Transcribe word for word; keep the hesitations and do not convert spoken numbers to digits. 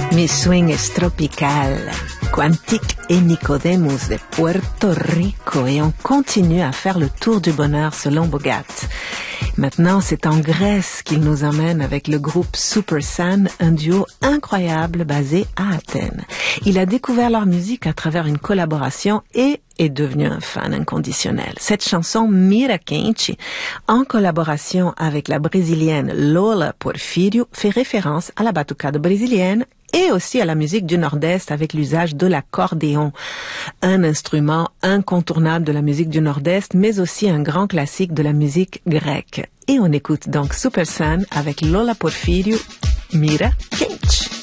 Mi swing es tropical. Quantique et Nicodemus de Puerto Rico et on continue à faire le tour du bonheur selon Bogat. Maintenant, c'est en Grèce qu'il nous emmène avec le groupe Super San, un duo incroyable basé à Athènes. Il a découvert leur musique à travers une collaboration et est devenu un fan inconditionnel. Cette chanson Mira Quente, en collaboration avec la brésilienne Lola Porfírio, fait référence à la batucada brésilienne et aussi à la musique du Nord-Est avec l'usage de l'accordéon, un instrument incontournable de la musique du Nord-Est, mais aussi un grand classique de la musique grecque. Et on écoute donc Super San avec Lola Porfírio, Mira Quente.